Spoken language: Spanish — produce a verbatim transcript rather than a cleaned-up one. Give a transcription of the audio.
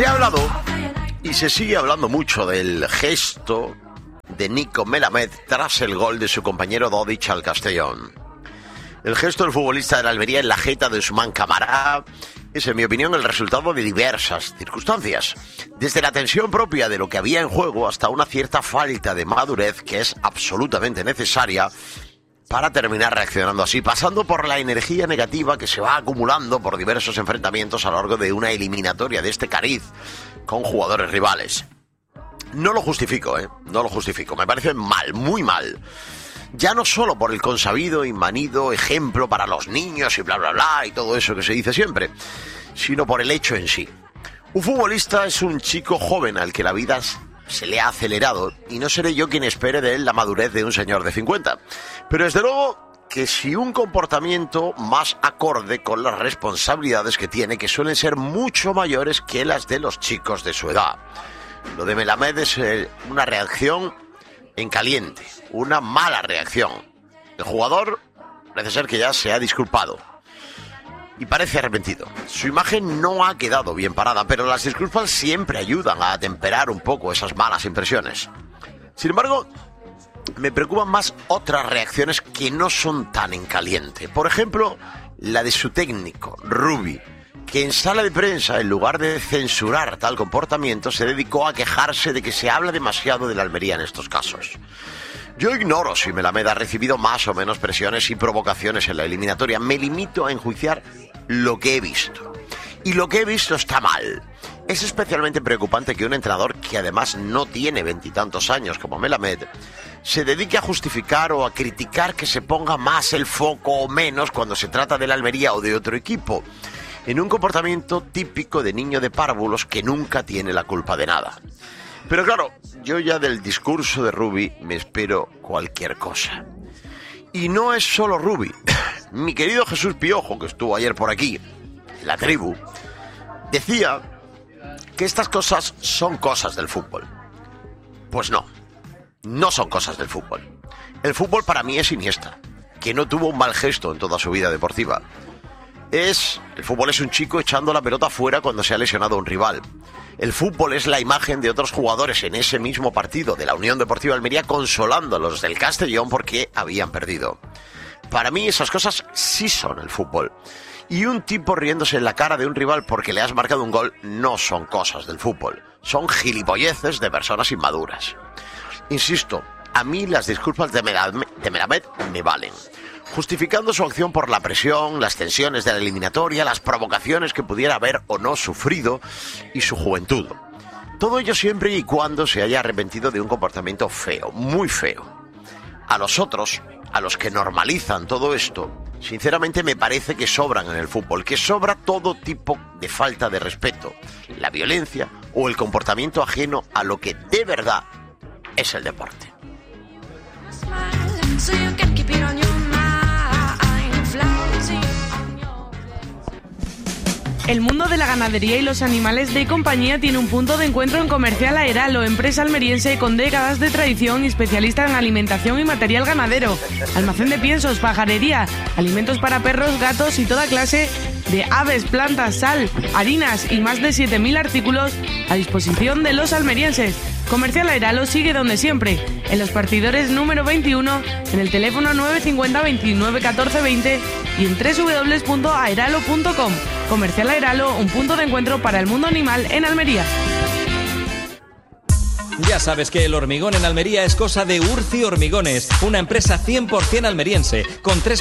Se ha hablado y se sigue hablando mucho del gesto de Nico Melamed tras el gol de su compañero Dodic al Castellón. El gesto del futbolista de la Almería en la jeta de Ousmane Camara es, en mi opinión, el resultado de diversas circunstancias. Desde la tensión propia de lo que había en juego hasta una cierta falta de madurez que es absolutamente necesaria para terminar reaccionando así, pasando por la energía negativa que se va acumulando por diversos enfrentamientos a lo largo de una eliminatoria de este cariz con jugadores rivales. No lo justifico, ¿eh? No lo justifico. Me parece mal, muy mal. Ya no solo por el consabido y manido ejemplo para los niños y bla, bla, bla, y todo eso que se dice siempre, sino por el hecho en sí. Un futbolista es un chico joven al que la vida se le ha acelerado y no seré yo quien espere de él la madurez de un señor de cincuenta. Pero desde luego que si un comportamiento más acorde con las responsabilidades que tiene, que suelen ser mucho mayores que las de los chicos de su edad. Lo de Melamed es eh, una reacción en caliente, una mala reacción. El jugador parece ser que ya se ha disculpado y parece arrepentido. Su imagen no ha quedado bien parada, pero las disculpas siempre ayudan a atemperar un poco esas malas impresiones. Sin embargo, me preocupan más otras reacciones que no son tan en caliente. Por ejemplo, la de su técnico, Rubi, que en sala de prensa, en lugar de censurar tal comportamiento, se dedicó a quejarse de que se habla demasiado de la Almería en estos casos. Yo ignoro si Melamed ha recibido más o menos presiones y provocaciones en la eliminatoria. Me limito a enjuiciar lo que he visto. Y lo que he visto está mal. Es especialmente preocupante que un entrenador que además no tiene veintitantos años como Melamed se dedique a justificar o a criticar que se ponga más el foco o menos cuando se trata de la Almería o de otro equipo, en un comportamiento típico de niño de párvulos que nunca tiene la culpa de nada. Pero claro, yo ya del discurso de Rubi me espero cualquier cosa. Y no es solo Rubi. Mi querido Jesús Piojo, que estuvo ayer por aquí, en la tribu, decía que estas cosas son cosas del fútbol. Pues no, no son cosas del fútbol. El fútbol para mí es Iniesta, que no tuvo un mal gesto en toda su vida deportiva. Es, el fútbol es un chico echando la pelota fuera cuando se ha lesionado un rival. El fútbol es la imagen de otros jugadores en ese mismo partido de la Unión Deportiva Almería consolando a los del Castellón porque habían perdido. Para mí esas cosas sí son el fútbol. Y un tipo riéndose en la cara de un rival porque le has marcado un gol no son cosas del fútbol. Son gilipolleces de personas inmaduras. Insisto, a mí las disculpas de Melamed, de Melamed me valen, justificando su acción por la presión, las tensiones de la eliminatoria, las provocaciones que pudiera haber o no sufrido y su juventud. Todo ello siempre y cuando se haya arrepentido de un comportamiento feo, muy feo. A los otros, a los que normalizan todo esto, sinceramente me parece que sobran en el fútbol, que sobra todo tipo de falta de respeto, la violencia o el comportamiento ajeno a lo que de verdad es el deporte. El mundo de la ganadería y los animales de compañía tiene un punto de encuentro en Comercial Aeralo, empresa almeriense con décadas de tradición y especialista en alimentación y material ganadero, almacén de piensos, pajarería, alimentos para perros, gatos y toda clase de aves, plantas, sal, harinas y más de siete mil artículos a disposición de los almerienses. Comercial Aeralo sigue donde siempre, en los partidores número veintiuno, en el teléfono nueve cinco cero, veintinueve, catorce, veinte y en doble u doble u doble u punto aeralo punto com. Comercial Aeralo, un punto de encuentro para el mundo animal en Almería. Ya sabes que el hormigón en Almería es cosa de Urci Hormigones, una empresa cien por ciento almeriense, con tres